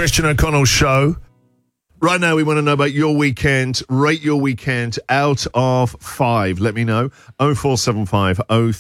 Christian O'Connell Show. Right now, we want to know about your weekend. Rate your weekend out of 5. Let me know. 0475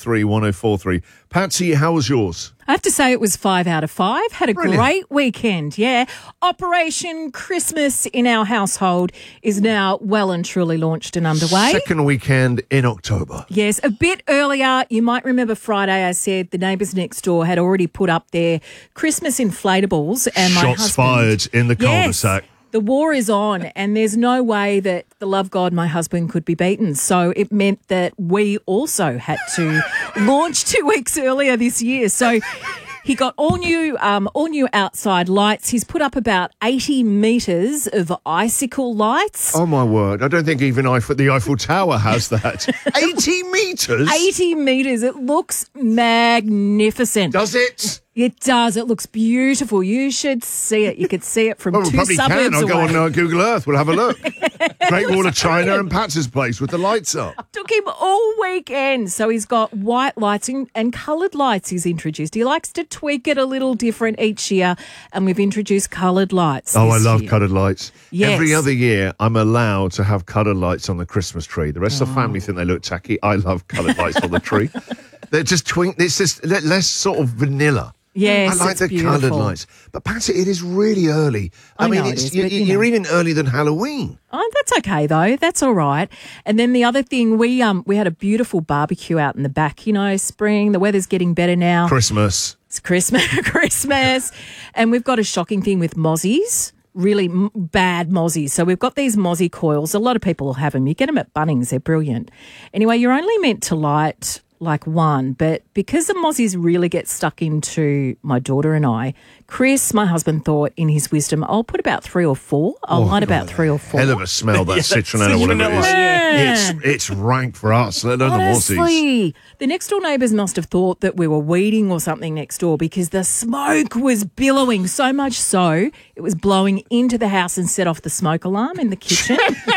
031043. Patsy, how was yours? I have to say it was 5 out of 5. Had a great weekend, yeah. Operation Christmas in our household is now well and truly launched and underway. Second weekend in October. Yes, a bit earlier. You might remember Friday I said the neighbours next door had already put up their Christmas inflatables. And my Shots husband, fired in the cul-de-sac. The war is on, and there's no way that the love god, my husband, could be beaten. So it meant that we also had to launch 2 weeks earlier this year. So he got all new outside lights. He's put up about 80 metres of icicle lights. Oh, my word. I don't think even the Eiffel Tower has that. 80 metres? 80 metres. It looks magnificent. Does it? It does. It looks beautiful. You should see it. You could see it from Well, we two probably suburbs can. I'll go away. on Google Earth. We'll have a look. Great Wall of China and Pat's place with the lights up. Took him all weekend. So he's got white lights and coloured lights he's introduced. He likes to tweak it a little different each year, and we've introduced coloured lights. Oh, I this love year. coloured lights. Yes. Every other year, I'm allowed to have coloured lights on the Christmas tree. The rest of the family think they look tacky. I love coloured lights on the tree. They're just it's just less sort of vanilla. Yes, I like it's the beautiful. coloured lights. But Patsy, it is really early. I mean, know it's, it is, but, you're even earlier than Halloween. Oh, that's okay though. That's all right. And then the other thing, we had a beautiful barbecue out in the back. You know, spring. The weather's getting better now. Christmas. It's Christmas, and we've got a shocking thing with mozzies. Really bad mozzies. So we've got these mozzie coils. A lot of people will have them. You get them at Bunnings. They're brilliant. Anyway, you're only meant to light like one, but because the mozzies really get stuck into my daughter and I, Chris, my husband, thought in his wisdom, I'll put about 3 or 4. I'll light about 3 or 4. Hell of a smell, that citronella, whatever it is. Yeah. It's rank for us, let alone the Aussies. Honestly, the next door neighbours must have thought that we were weeding or something next door because the smoke was billowing, so much so it was blowing into the house and set off the smoke alarm in the kitchen.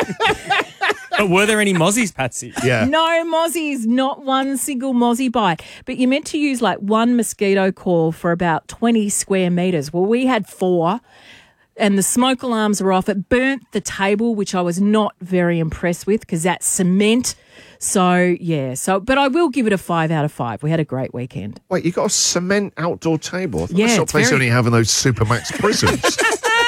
But were there any mozzies, Patsy? Yeah. No mozzies, not one single mozzie bite. But you're meant to use like one mosquito coil for about 20 square metres. Well, we had 4 and the smoke alarms were off. It burnt the table, which I was not very impressed with because that's cement. So, yeah. But I will give it a 5 out of 5. We had a great weekend. Wait, you got a cement outdoor table? I thought Yeah, that's not it's place very- only having those Supermax prisons.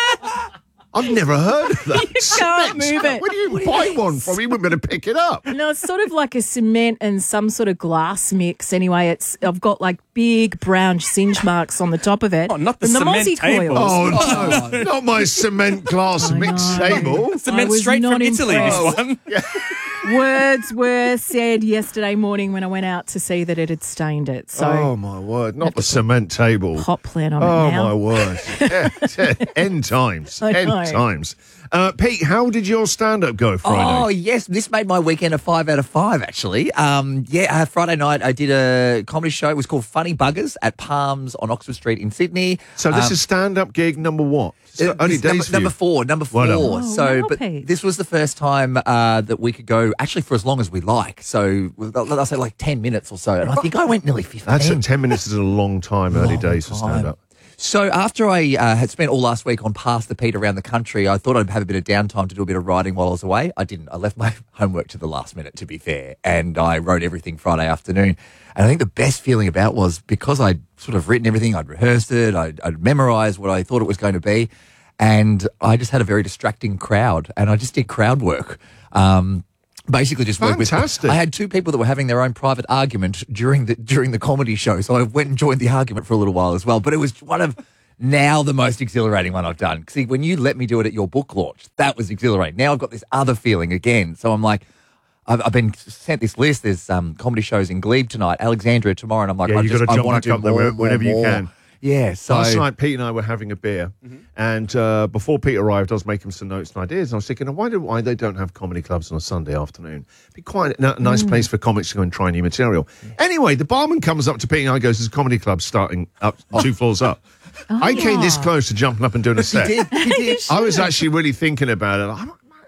I've never heard of that. You can't move it. Where do you buy one from? You wouldn't be able to pick it up. No, it's sort of like a cement and some sort of glass mix. Anyway, I've got like big brown singe marks on the top of it. Oh, not the from cement mozzie table. coils. Oh, no, not my cement glass mixed table. Cement was straight from not Italy, impressed. this one. Words were said yesterday morning when I went out to see that it had stained it. So Oh, my word. Not the cement table. hot plan on Oh, it now. my word. End times. I End know. times. Pete, how did your stand-up go Friday? Oh, yes. This made my weekend a 5 out of 5, actually. Friday night I did a comedy show. It was called Funny Buggers at Palms on Oxford Street in Sydney. So this is stand-up gig number what? Only This days for you. number 4. Number 4. Well done. Oh, So, wow, but Pete. this was the first time that we could go actually for as long as we like. So I'll say like 10 minutes or so. And I think I went nearly 15. That's 10 minutes is a long time, early days for stand-up. So after I had spent all last week on Pass the Pete around the country, I thought I'd have a bit of downtime to do a bit of writing while I was away. I didn't. I left my homework to the last minute, to be fair, and I wrote everything Friday afternoon. And I think the best feeling about was because I'd sort of written everything, I'd rehearsed it, I'd memorised what I thought it was going to be, and I just had a very distracting crowd, and I just did crowd work. Basically just worked with. Fantastic. I had 2 people that were having their own private argument during the comedy show, so I went and joined the argument for a little while as well. But it was one of now the most exhilarating one I've done. See, when you let me do it at your book launch, that was exhilarating. Now I've got this other feeling again. So I'm like, I've been sent this list. There's comedy shows in Glebe tonight, Alexandria tomorrow, and I'm like, Yeah, you've got to I jump want back to do up there more, whenever you more. can. Yeah, so Last night, Pete and I were having a beer, and before Pete arrived, I was making some notes and ideas. And I was thinking, why they don't have comedy clubs on a Sunday afternoon? It'd be quite a nice place for comics to go and try new material. Anyway, the barman comes up to Pete and I and goes, "There's a comedy club starting up 2 floors up." I came this close to jumping up and doing a set. he did. I was actually really thinking about it. I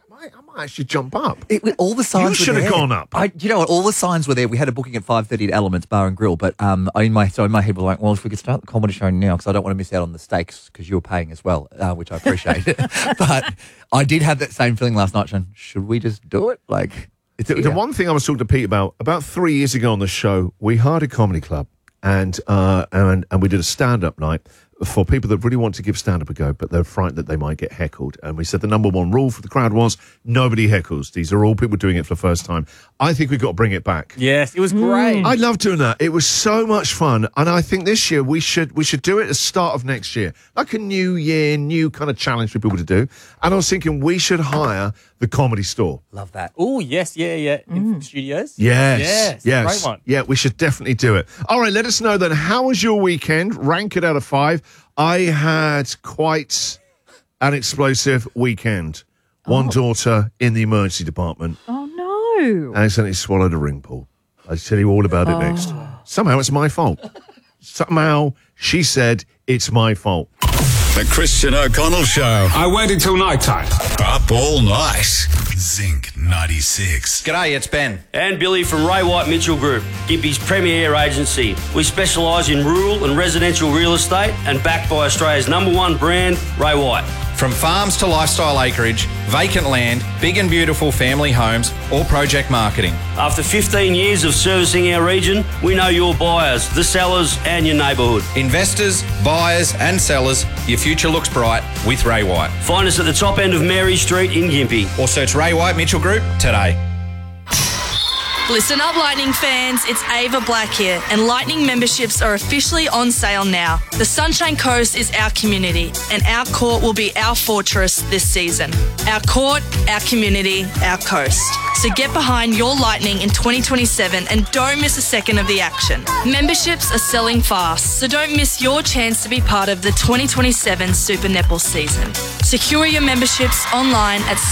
might actually jump up. All the signs You should were have there. gone up. You know what? All the signs were there. We had a booking at 5:30 at Elements Bar and Grill, but in my head, we're like, well, if we could start the comedy show now, because I don't want to miss out on the steaks, because you're paying as well, which I appreciate. But I did have that same feeling last night, Sean. Should we just do it? Like, The one thing I was talking to Pete about 3 years ago on the show, we hired a comedy club and we did a stand-up night for people that really want to give stand-up a go, but they're frightened that they might get heckled. And we said the number one rule for the crowd was nobody heckles. These are all people doing it for the first time. I think we've got to bring it back. Yes, it was great. I love doing that. It was so much fun. And I think this year we should do it at the start of next year. Like a new year, new kind of challenge for people to do. And I was thinking we should hire the Comedy Store. Love that. Oh, yes, yeah. In studios? Yes. Great one. Yeah, we should definitely do it. All right, let us know then. How was your weekend? Rank it out of 5. I had quite an explosive weekend. One daughter in the emergency department Oh, no. accidentally swallowed a ring pull. I'll tell you all about it next. Somehow it's my fault. Somehow she said it's my fault. The Christian O'Connell Show. I waited till night time. Up all night. Zinc 96. G'day, it's Ben. And Billy from Ray White Mitchell Group, Gympie's premier agency. We specialise in rural and residential real estate and backed by Australia's #1 brand, Ray White. From farms to lifestyle acreage, vacant land, big and beautiful family homes, or project marketing. After 15 years of servicing our region, we know your buyers, the sellers and your neighbourhood. Investors, buyers and sellers, your future looks bright with Ray White. Find us at the top end of Mary Street in Gympie. Or search Ray White Mitchell Group today. Listen up, Lightning fans. It's Ava Black here, and Lightning memberships are officially on sale now. The Sunshine Coast is our community, and our court will be our fortress this season. Our court, our community, our coast. So get behind your Lightning in 2027 and don't miss a second of the action. Memberships are selling fast, so don't miss your chance to be part of the 2027 Super Netball season. Secure your memberships online at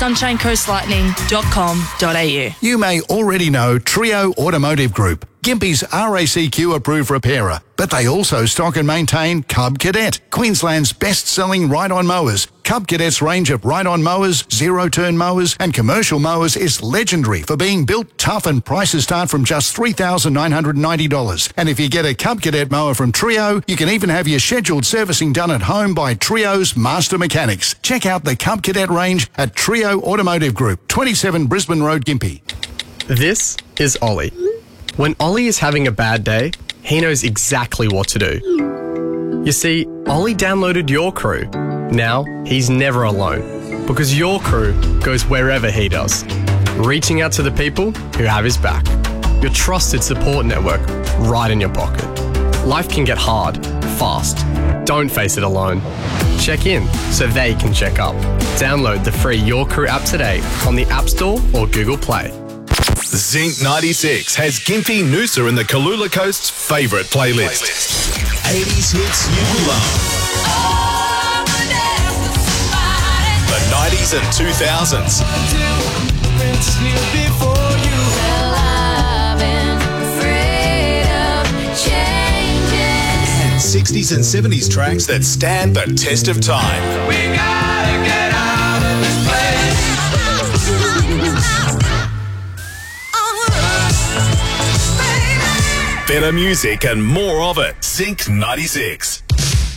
sunshinecoastlightning.com.au. You may already know Trio Automotive Group, Gympie's RACQ approved repairer, but they also stock and maintain Cub Cadet, Queensland's best-selling ride-on mowers. Cub Cadet's range of ride-on mowers, zero-turn mowers and commercial mowers is legendary for being built tough, and prices start from just $3,990. And if you get a Cub Cadet mower from Trio, you can even have your scheduled servicing done at home by Trio's master mechanics. Check out the Cub Cadet range at Trio Automotive Group, 27 Brisbane Road, Gympie. This is Ollie. When Ollie is having a bad day, he knows exactly what to do. You see, Ollie downloaded Your Crew. Now, he's never alone, because Your Crew goes wherever he does, reaching out to the people who have his back. Your trusted support network right in your pocket. Life can get hard, fast. Don't face it alone. Check in so they can check up. Download the free Your Crew app today on the App Store or Google Play. Zinc 96 has Gympie, Noosa and the Kalula Coast's favourite playlist. 80s hits you love. The 90s and 2000s. And 60s and 70s tracks that stand the test of time. We gotta get out of this place. Better music and more of it. Zinc 96.